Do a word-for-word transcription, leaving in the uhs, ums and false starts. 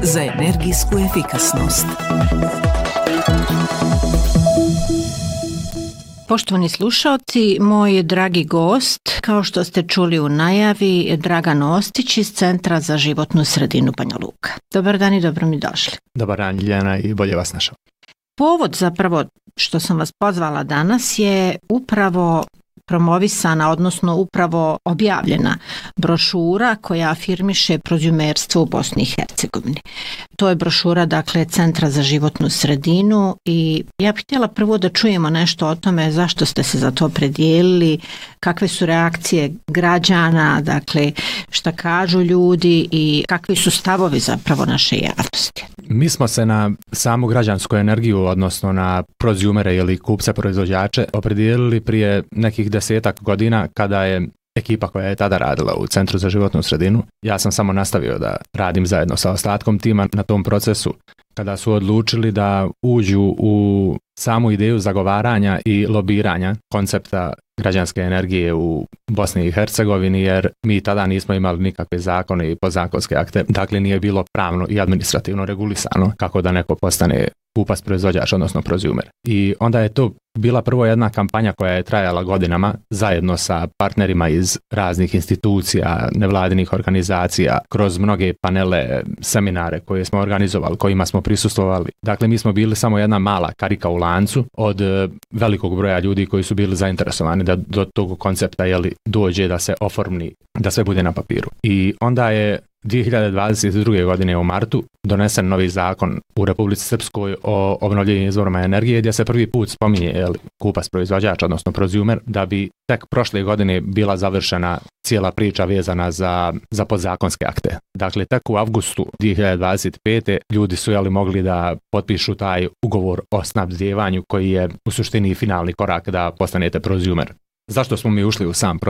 za energijsku efikasnost. Poštovani slušalci, moj dragi gost, kao što ste čuli u najavi, Dragan Ostić iz Centra za životnu sredinu Banja Luka. Dobar dan i dobro mi došli. Dobar dan, Ljiljana, i bolje vas našao. Povod zapravo što sam vas pozvala danas je upravo promovisana, odnosno upravo objavljena brošura koja afirmiše prozumerstvo u Bosni i Hercegovini. To je brošura, dakle, Centra za životnu sredinu i ja bih htjela prvo da čujemo nešto o tome zašto ste se za to predijelili, kakve su reakcije građana, dakle, šta kažu ljudi i kakvi su stavovi zapravo naše javnosti. Mi smo se na samu građansku energiju, odnosno na prozumere ili kupce proizvođače, opredijelili prije nekih desetak godina kada je ekipa koja je tada radila u Centru za životnu sredinu. Ja sam samo nastavio da radim zajedno sa ostatkom tima na tom procesu kada su odlučili da uđu u samu ideju zagovaranja i lobiranja koncepta građanske energije u Bosni i Hercegovini, jer mi tada nismo imali nikakve zakone i podzakonske akte, dakle nije bilo pravno i administrativno regulisano kako da neko postane kupac proizvođač, odnosno prozumer. I onda je to bila prvo jedna kampanja koja je trajala godinama zajedno sa partnerima iz raznih institucija, nevladinih organizacija, kroz mnoge panele, seminare koje smo organizovali, kojima smo prisustvovali. Dakle, mi smo bili samo jedna mala karika u lancu od velikog broja ljudi koji su bili zainteresovani da do tog koncepta jeli, dođe da se oformi, da sve bude na papiru. I onda je dvije hiljade dvadeset druge. godine u martu donesen novi zakon u Republici Srpskoj o obnovljivim izvorima energije gdje se prvi put spominje jeli, kupac proizvođač, odnosno prozumer, da bi tek prošle godine bila završena cijela priča vezana za, za podzakonske akte. Dakle, tek u avgustu dvije hiljade dvadeset pete. ljudi su jeli, mogli da potpišu taj ugovor o snabdjevanju koji je u suštini finalni korak da postanete prozumer. Zašto smo mi ušli u sam